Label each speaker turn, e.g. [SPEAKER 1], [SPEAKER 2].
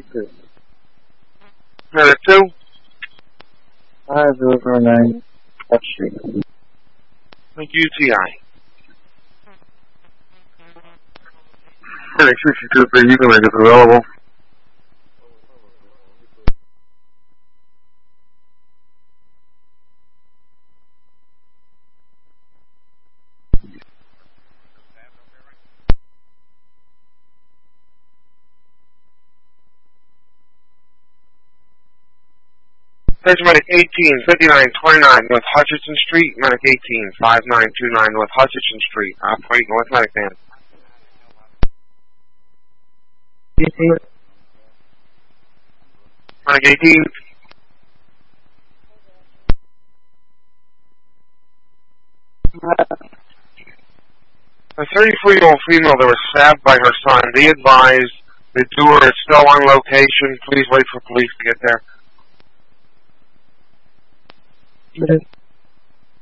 [SPEAKER 1] Medic 2.
[SPEAKER 2] 5009 F Street.
[SPEAKER 1] Thank you, TI. Medic 623, you can make it available. There's Medic 18, 5929 North Hutchinson Street. Medic 18, 5929 North Hutchinson Street. Operate North Medic Van. Medic 18. A 34-year-old female that was stabbed by her son. Be advised, the doer is still on location. Please wait for police to get there.